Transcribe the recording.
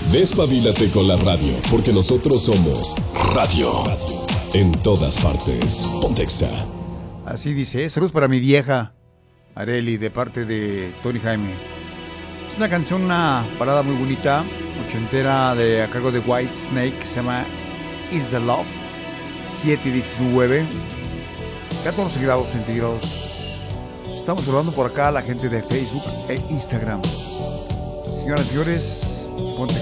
Despabilate con la radio, porque nosotros somos radio. En todas partes. Pontexa. Así dice, saludos para mi vieja Areli, de parte de Tony Jaime. Es una canción, una balada muy bonita, ochentera, a cargo de White Snake, que se llama Is the Love. 7:19, 14 grados centígrados. Estamos saludando por acá a la gente de Facebook e Instagram. Señoras y señores, ponte